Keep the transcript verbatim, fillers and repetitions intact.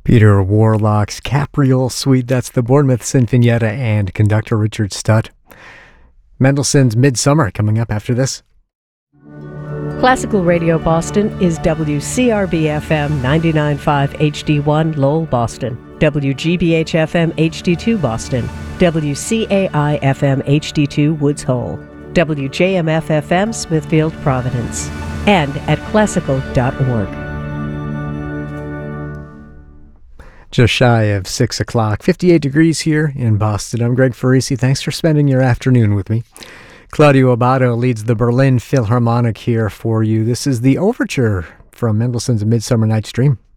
Peter Warlock's Capriole Suite, that's the Bournemouth Sinfonietta and conductor Richard Stutt. Mendelssohn's Midsummer coming up after this. Classical Radio Boston is W C R B F M ninety-nine point five H D one Lowell, Boston, W G B H F M H D two Boston, W C A I F M H D two Woods Hole, W J M F F M Smithfield, Providence, and at classical dot org. Just shy of six o'clock, fifty-eight degrees here in Boston. I'm Greg Farisi. Thanks for spending your afternoon with me. Claudio Abbado leads the Berlin Philharmonic here for you. This is the overture from Mendelssohn's Midsummer Night's Dream.